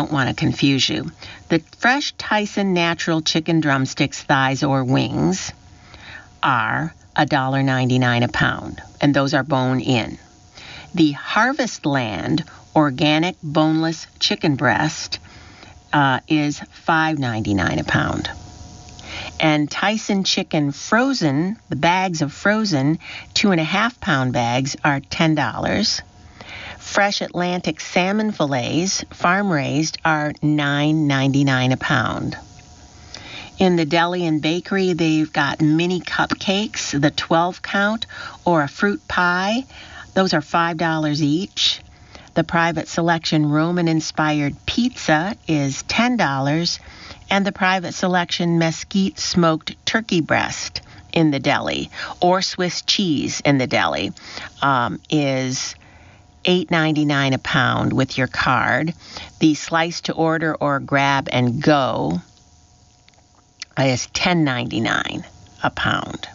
don't want to confuse you. The fresh Tyson natural chicken drumsticks, thighs, or wings are $1.99 a pound, and those are bone-in. The Harvest Land organic boneless chicken breast is $5.99 a pound. And Tyson chicken frozen, the bags of frozen 2.5-pound bags are $10. Fresh Atlantic salmon fillets, farm-raised, are $9.99 a pound. In the deli and bakery, they've got mini cupcakes, the 12-count, or a fruit pie. Those are $5 each. The Private Selection Roman-inspired pizza is $10, and the Private Selection mesquite smoked turkey breast in the deli, or Swiss cheese in the deli, is $8.99 a pound with your card. The slice to order or grab and go is $10.99 a pound.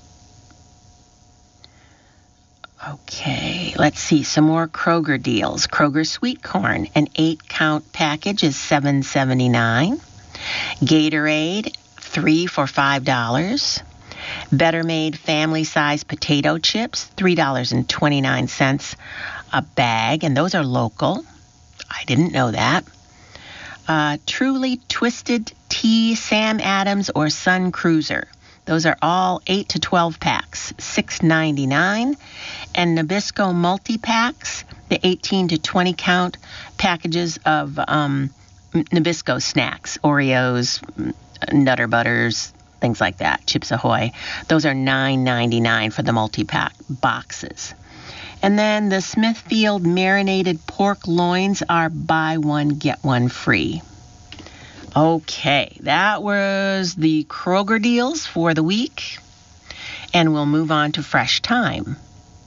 Okay, let's see some more Kroger deals. Kroger sweet corn, an 8-count package is $7.79. Gatorade, 3 for $5. Better Made family-size potato chips, $3.29 a bag, and those are local. I didn't know that. Truly Twisted Tea, Sam Adams, or Sun Cruiser. Those are all 8 to 12 packs, $6.99. And Nabisco multi-packs, the 18 to 20 count packages of Nabisco snacks, Oreos, Nutter Butters, things like that, Chips Ahoy. Those are $9.99 for the multi-pack boxes. And then the Smithfield marinated pork loins are buy one, get one free. Okay, that was the Kroger deals for the week. And we'll move on to Fresh Thyme.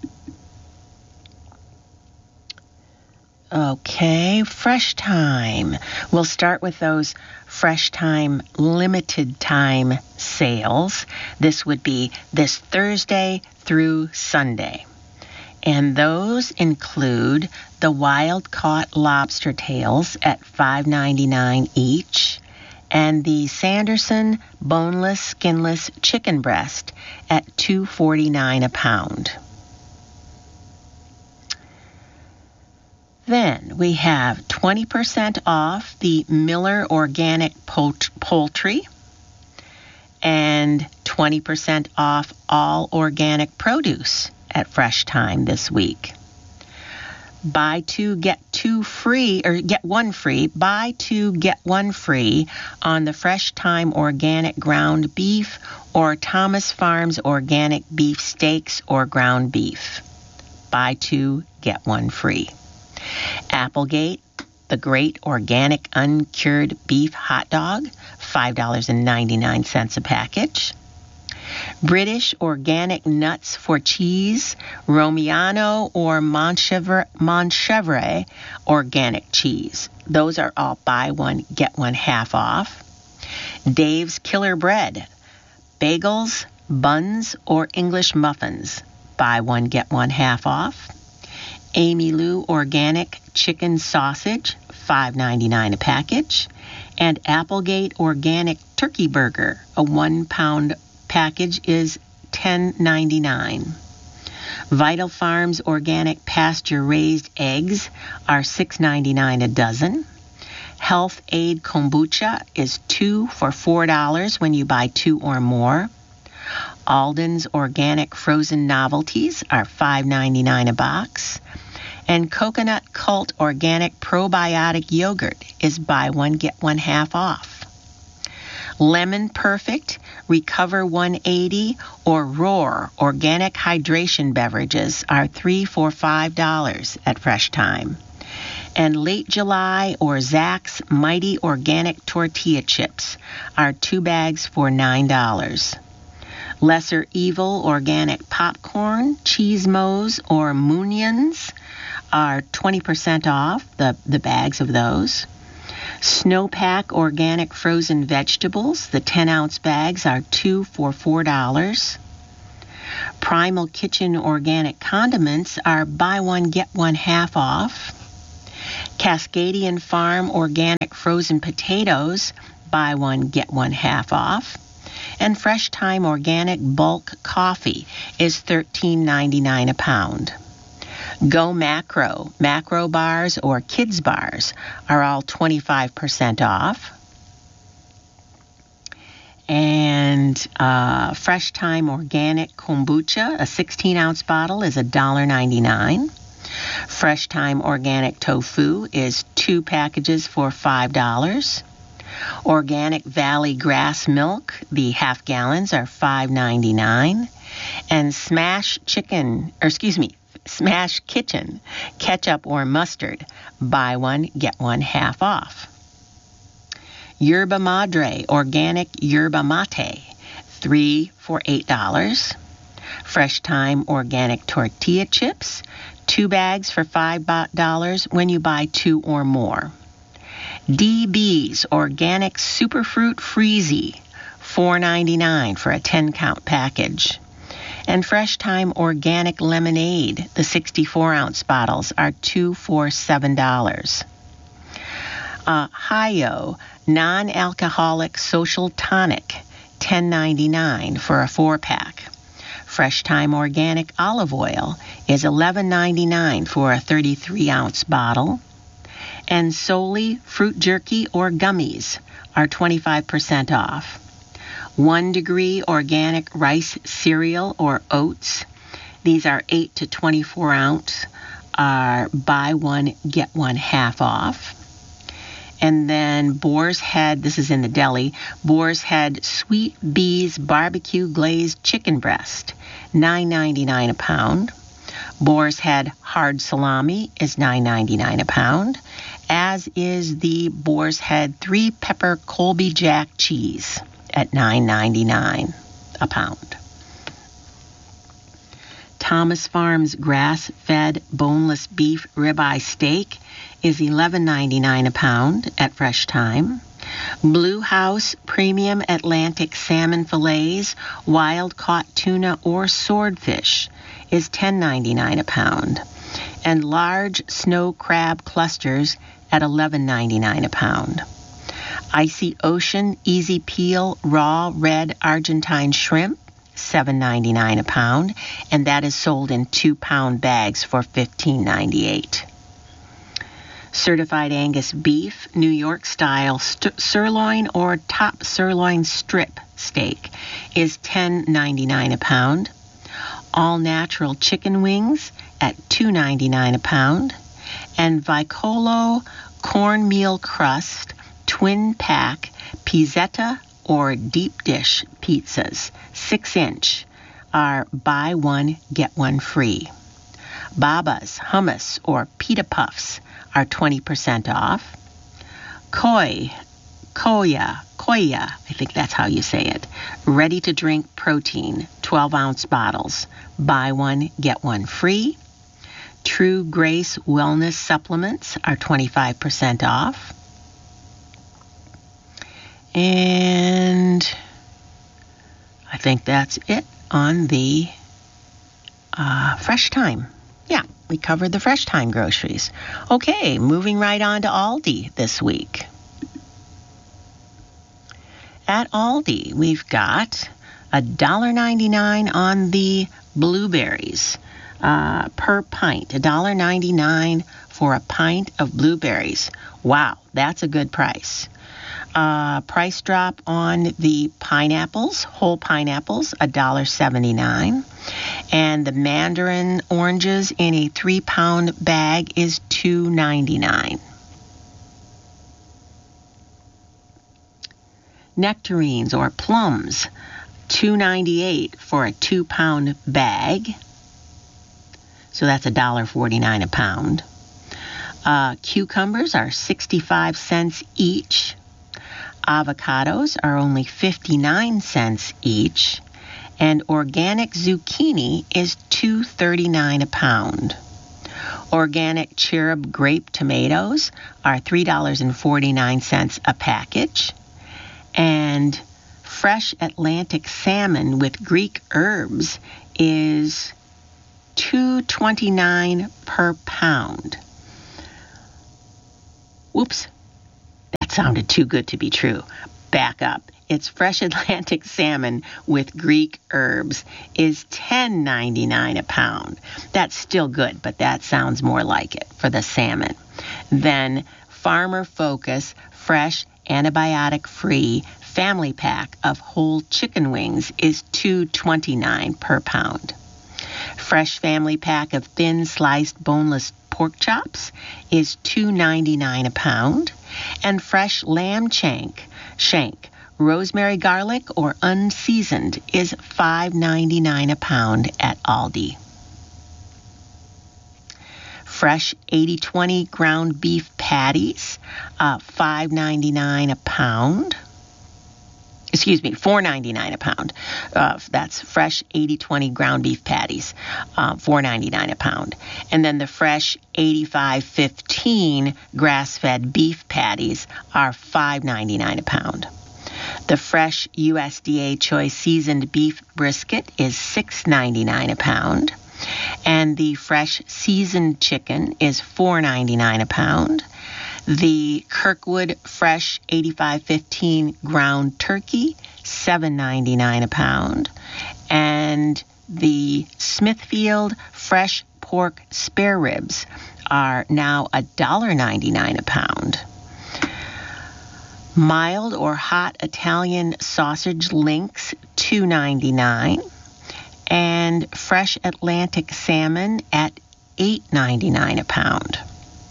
Okay, Fresh Thyme. We'll start with those Fresh Thyme limited time sales. This would be this Thursday through Sunday. And those include the wild-caught lobster tails at $5.99 each, and the Sanderson boneless, skinless chicken breast at $2.49 a pound. Then we have 20% off the Miller Organic Poultry and 20% off all organic produce at Fresh Thyme this week. Buy two, get two free, or get one free. Buy two, get one free on the Fresh Thyme organic ground beef or Thomas Farms organic beef steaks or ground beef. Buy two, get one free. Applegate, the great organic uncured beef hot dog, $5.99 a package. British organic nuts for cheese, Romiano or Montchevre organic cheese. Those are all buy one, get one half off. Dave's Killer Bread, bagels, buns, or English muffins. Buy one, get one half off. Amy Lou organic chicken sausage, $5.99 a package. And Applegate organic turkey burger, a 1-pound package, is $10.99. Vital Farms organic pasture-raised eggs are $6.99 a dozen. Health Aid kombucha is 2 for $4 when you buy 2 or more. Alden's organic frozen novelties are $5.99 a box. And Coconut Cult organic probiotic yogurt is buy one, get one half off. Lemon Perfect, Recover 180, or Roar organic hydration beverages are 3 for $5 at Fresh Thyme. And Late July or Zach's Mighty Organic Tortilla Chips are 2 bags for $9. Lesser Evil organic popcorn, Cheese Mo's, or Moonions are 20% off, the bags of those. Snowpack organic frozen vegetables, the 10-ounce bags are 2 for $4. Primal Kitchen organic condiments are buy one, get one half off. Cascadian Farm organic frozen potatoes, buy one, get one half off. And Fresh Thyme organic bulk coffee is $13.99 a pound. Go Macro, macro bars or kids bars are all 25% off. And Fresh Thyme organic kombucha, a 16-ounce bottle, is $1.99. Fresh Thyme organic tofu is 2 packages for $5. Organic Valley grass milk, the half gallons, are $5.99. And Smash Kitchen ketchup or mustard, buy one, get one half off. Yerba Madre organic yerba mate, 3 for $8. Fresh Thyme organic tortilla chips, 2 bags for $5 when you buy 2 or more. DB's organic superfruit freezy, $4.99 for a 10-count package. And Fresh Thyme organic lemonade, the 64-ounce bottles, are 2 for $7. Hi-Yo non-alcoholic social tonic, $10.99 for a 4-pack. Fresh Thyme organic olive oil is $11.99 for a 33-ounce bottle. And Solely fruit jerky or gummies are 25% off. 1 Degree organic rice cereal or oats, these are 8 to 24 ounce, are buy one, get one half off. And then Boar's Head, this is in the deli, Boar's Head Sweet Bees Barbecue Glazed Chicken Breast, $9.99 a pound. Boar's Head Hard Salami is $9.99 a pound, as is the Boar's Head 3-pepper Colby Jack cheese at $9.99 a pound. Thomas Farms grass-fed boneless beef ribeye steak is $11.99 a pound at Fresh Thyme. Blue House premium Atlantic salmon fillets, wild-caught tuna or swordfish is $10.99 a pound. And large snow crab clusters at $11.99 a pound. Icy Ocean Easy Peel raw red Argentine shrimp, $7.99 a pound, and that is sold in 2-pound bags for $15.98. Certified Angus beef, New York style sirloin or top sirloin strip steak is $10.99 a pound. All natural chicken wings at $2.99 a pound. And Vicolo cornmeal crust twin pack pizzetta or deep dish pizzas, 6-inch, are buy one, get one free. Baba's hummus or pita puffs are 20% off. Koya, I think that's how you say it, ready-to-drink protein, 12-ounce bottles, buy one, get one free. True Grace wellness supplements are 25% off. And I think that's it on the Fresh Thyme. Yeah, we covered the Fresh Thyme groceries. Okay, moving right on to Aldi this week. At Aldi, we've got $1.99 on the blueberries per pint. $1.99 for a pint of blueberries. Wow, that's a good price. Price drop on the pineapples, whole pineapples, $1.79. And the mandarin oranges in a 3-pound bag is $2.99. Nectarines or plums, $2.98 for a 2-pound bag. So that's $1.49 a pound. Cucumbers are 65 cents each. Avocados are only 59 cents each. And organic zucchini is $2.39 a pound. Organic cherub grape tomatoes are $3.49 a package. And fresh Atlantic salmon with Greek herbs is $2.29 per pound. Whoops, that sounded too good to be true. Back up. It's fresh Atlantic salmon with Greek herbs is $10.99 a pound. That's still good, but that sounds more like it for the salmon. Then Farmer Focus fresh antibiotic-free family pack of whole chicken wings is $2.29 per pound. Fresh family pack of thin sliced boneless pork chops is $2.99 a pound. And fresh lamb shank, rosemary garlic or unseasoned is $5.99 a pound at Aldi. Fresh 80/20 ground beef patties, $5.99 a pound. Excuse me, $4.99 a pound. That's fresh 80/20 ground beef patties, $4.99 a pound. And then the fresh 85/15 grass-fed beef patties are $5.99 a pound. The fresh USDA choice seasoned beef brisket is $6.99 a pound. And the fresh seasoned chicken is $4.99 a pound. The Kirkwood Fresh 85/15 ground turkey, $7.99 a pound. And the Smithfield Fresh Pork spare ribs are now $1.99 a pound. Mild or hot Italian sausage links, $2.99. And fresh Atlantic salmon at $8.99 a pound.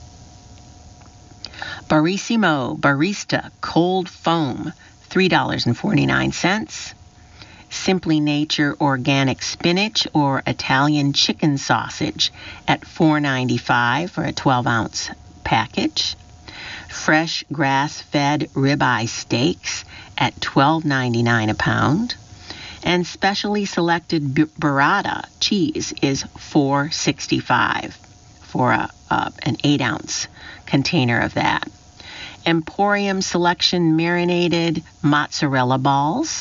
Barissimo Barista Cold Foam, $3.49. Simply Nature Organic Spinach or Italian Chicken Sausage at $4.95 for a 12-ounce package. Fresh grass-fed ribeye steaks at $12.99 a pound. And specially selected burrata cheese is $4.65 for an 8-ounce container of that. Emporium Selection marinated mozzarella balls,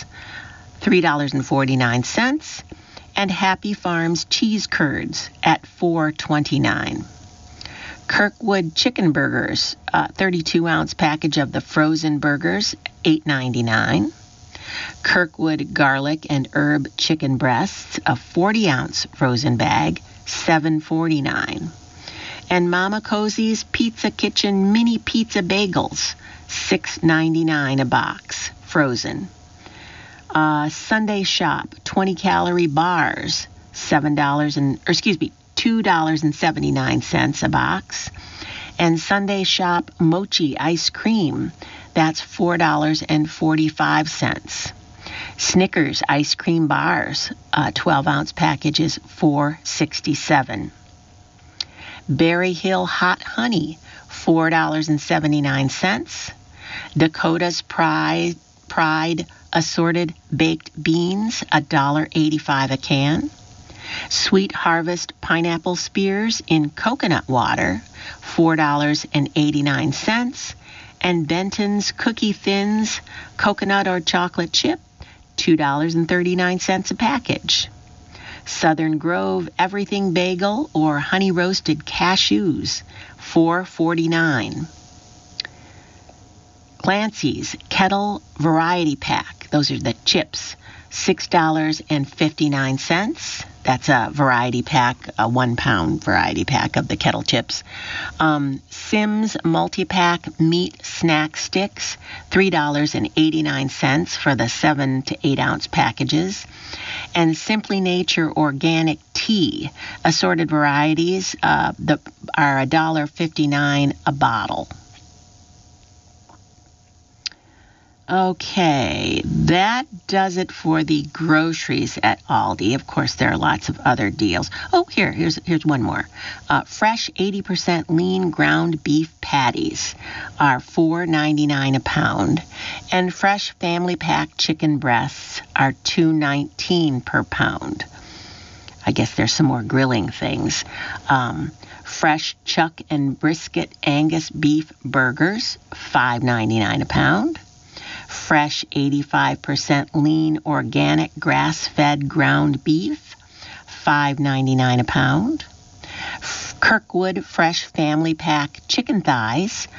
$3.49, and Happy Farms cheese curds at $4.29. Kirkwood chicken burgers, 32-ounce package of the frozen burgers, $8.99. Kirkwood garlic and herb chicken breasts, a 40-ounce frozen bag, $7.49. And Mama Cozy's Pizza Kitchen mini pizza bagels, $6.99 a box, frozen. Sunday Shop 20-calorie bars, $2.79 a box. And Sunday Shop mochi ice cream, that's $4.45. Snickers ice cream bars, 12-ounce packages, $4.67. Berry Hill hot honey, $4.79. Dakota's Pride assorted baked beans, $1.85 a can. Sweet Harvest pineapple spears in coconut water, $4.89. And Benton's Cookie Thins coconut or chocolate chip, $2.39 a package. Southern Grove Everything Bagel or Honey Roasted Cashews, $4.49. Clancy's Kettle Variety Pack, those are the chips, $6.59. That's a variety pack, a 1-pound variety pack of the kettle chips. Simms multi-pack meat snack sticks, $3.89 for the 7 to 8 ounce packages. And Simply Nature organic tea, assorted varieties, are $1.59 a bottle. Okay, that does it for the groceries at Aldi. Of course, there are lots of other deals. Oh, here's one more. Fresh 80% lean ground beef patties are $4.99 a pound, and fresh family pack chicken breasts are $2.19 per pound. I guess there's some more grilling things. Fresh chuck and brisket Angus beef burgers, $5.99 a pound. Fresh 85% lean organic grass-fed ground beef, $5.99 a pound. Kirkwood Fresh Family Pack chicken thighs,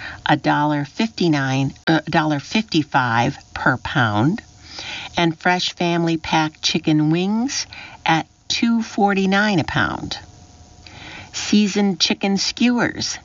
$1.55 per pound. And Fresh Family Pack chicken wings at $2.49 a pound. Seasoned chicken skewers,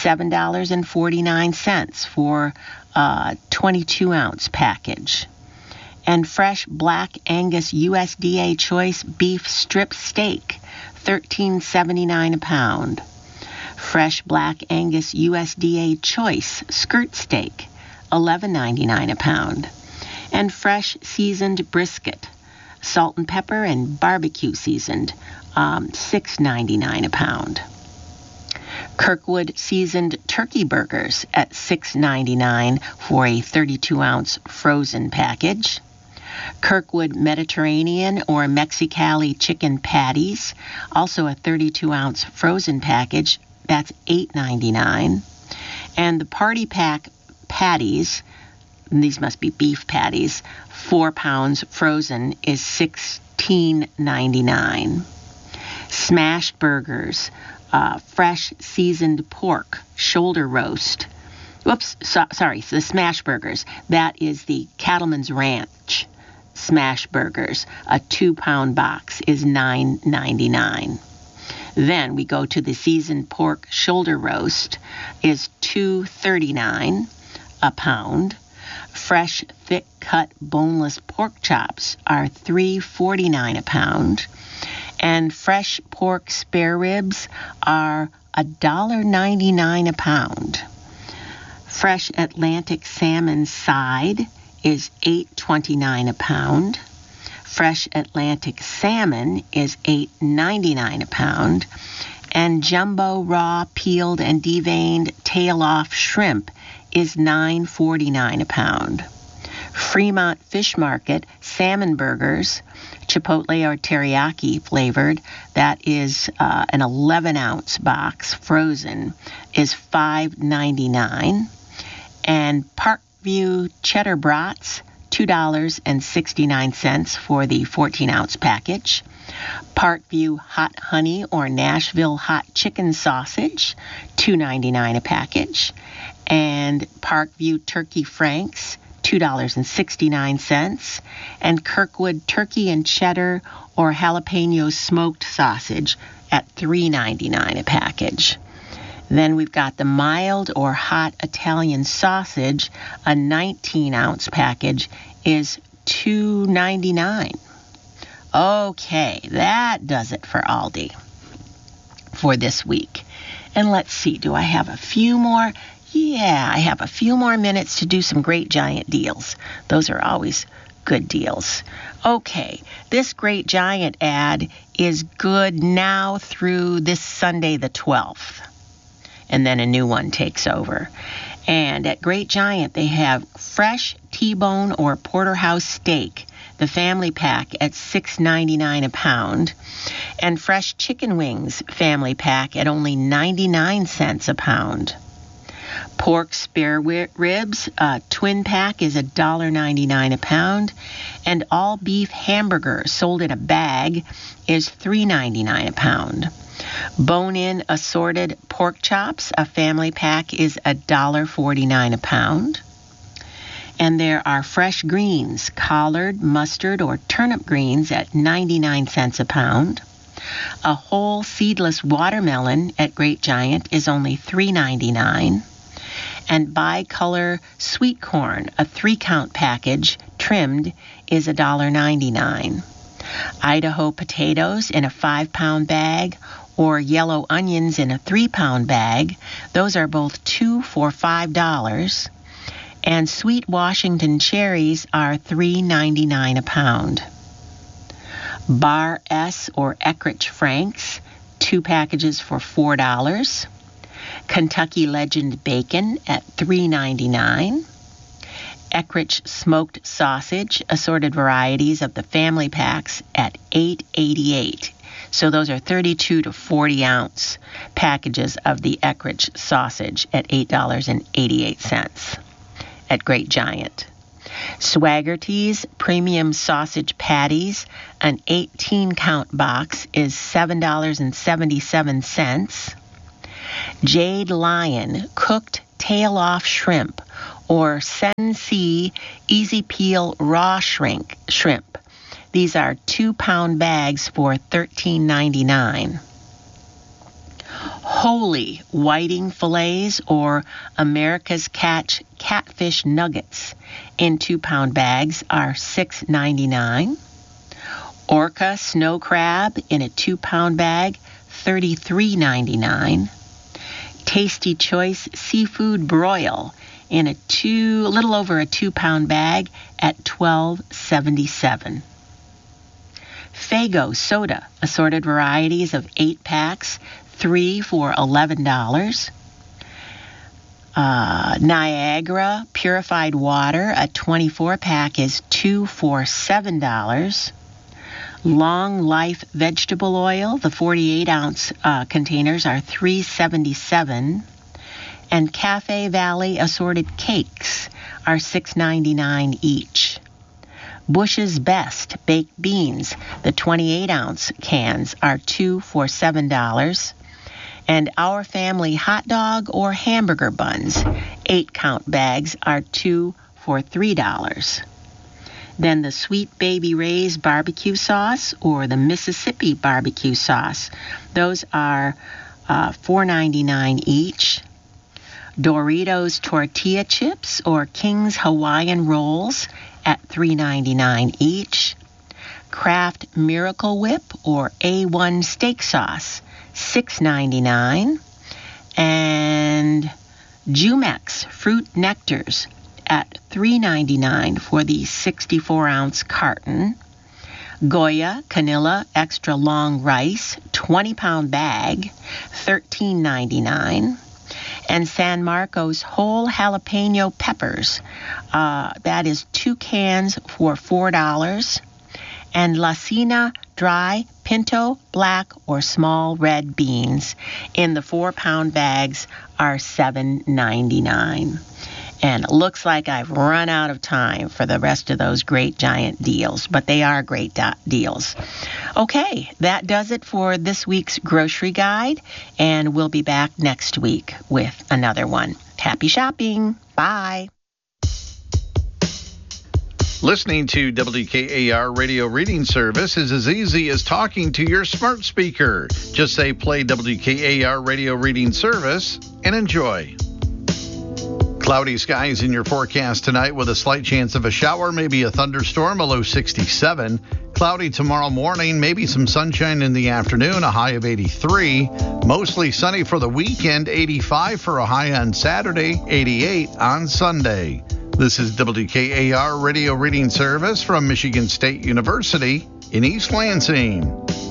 $7.49 for a 22-ounce package. And fresh Black Angus USDA Choice beef strip steak, $13.79 a pound. Fresh Black Angus USDA Choice skirt steak, $11.99 a pound. And fresh seasoned brisket, salt and pepper and barbecue seasoned, $6.99 a pound. Kirkwood seasoned turkey burgers at $6.99 for a 32-ounce frozen package. Kirkwood Mediterranean or Mexicali chicken patties, also a 32-ounce frozen package, that's $8.99. And the party pack patties, these must be beef patties, 4 pounds frozen, is $16.99. Smashed burgers, fresh seasoned pork, shoulder roast. The smash burgers. That is the Cattleman's Ranch smash burgers. A 2-pound box is $9.99. Then we go to the seasoned pork shoulder roast, is $2.39 a pound. Fresh thick-cut boneless pork chops are $3.49 a pound. And fresh pork spare ribs are $1.99 a pound. Fresh Atlantic salmon side is $8.29 a pound. Fresh Atlantic salmon is $8.99 a pound. And jumbo raw peeled and deveined tail-off shrimp is $9.49 a pound. Fremont Fish Market salmon burgers, chipotle or teriyaki flavored, that is an 11-ounce box frozen, is $5.99. And Parkview cheddar brats, $2.69 for the 14-ounce package. Parkview hot honey or Nashville hot chicken sausage, $2.99 a package. And Parkview turkey franks, $2.69, and Kirkwood turkey and cheddar or jalapeno smoked sausage at $3.99 a package. Then we've got the mild or hot Italian sausage, a 19-ounce package, is $2.99. Okay, that does it for Aldi for this week. And let's see, do I have a few more? Yeah, I have a few more minutes to do some Great Giant deals. Those are always good deals. Okay, this Great Giant ad is good now through this Sunday the 12th. And then a new one takes over. And at Great Giant, they have fresh T-bone or porterhouse steak, the family pack, at $6.99 a pound. And fresh chicken wings family pack at only 99 cents a pound. Pork spare ribs, twin pack, is $1.99 a pound. And all beef hamburger sold in a bag is $3.99 a pound. Bone-in assorted pork chops, a family pack, is $1.49 a pound. And there are fresh greens, collard, mustard, or turnip greens at 99 cents a pound. A whole seedless watermelon at Great Giant is only $3.99. And bicolor sweet corn, a 3-count package, trimmed, is $1.99. Idaho potatoes in a 5-pound bag or yellow onions in a 3-pound bag, those are both 2 for $5. And sweet Washington cherries are $3.99 a pound. Bar S or Eckrich Franks, 2 packages for $4. Kentucky Legend bacon at $3.99. Eckrich smoked sausage, assorted varieties of the family packs, at $8.88. So those are 32 to 40 ounce packages of the Eckrich sausage at $8.88 at Great Giant. Swaggerty's premium sausage patties, an 18-count box, is $7.77. Jade Lion cooked tail-off shrimp, or Sensi Easy Peel raw shrimp. These are 2-pound bags for $13.99. Holy whiting fillets, or America's catfish nuggets in 2-pound bags are $6.99. Orca snow crab in a 2-pound bag, $33.99. Tasty Choice seafood broil in a little over a 2-pound bag at $12.77. Faygo soda, assorted varieties of 8 packs, 3 for $11. Niagara purified water, a 24-pack is 2 for $7. Long Life vegetable oil, the 48-ounce containers are $3.77. And Cafe Valley assorted cakes are $6.99 each. Bush's Best baked beans, the 28-ounce cans are 2 for $7. And Our Family hot dog or hamburger buns, 8-count bags are 2 for $3. Then the Sweet Baby Ray's barbecue sauce or the Mississippi barbecue sauce, those are $4.99 each. Doritos tortilla chips or King's Hawaiian rolls at $3.99 each. Kraft Miracle Whip or A1 steak sauce, $6.99. And Jumex fruit nectars at $3.99 for the 64-ounce carton. Goya Canilla extra long rice, 20-pound bag, $13.99. And San Marcos whole jalapeno peppers, that is 2 cans for $4. And La Cena dry pinto, black, or small red beans in the 4-pound bags are $7.99. And it looks like I've run out of time for the rest of those great giant deals, but they are great deals. Okay, that does it for this week's grocery guide, and we'll be back next week with another one. Happy shopping. Bye. Listening to WKAR Radio Reading Service is as easy as talking to your smart speaker. Just say play WKAR Radio Reading Service and enjoy. Cloudy skies in your forecast tonight with a slight chance of a shower, maybe a thunderstorm, a low 67. Cloudy tomorrow morning, maybe some sunshine in the afternoon, a high of 83. Mostly sunny for the weekend, 85 for a high on Saturday, 88 on Sunday. This is WKAR Radio Reading Service from Michigan State University in East Lansing.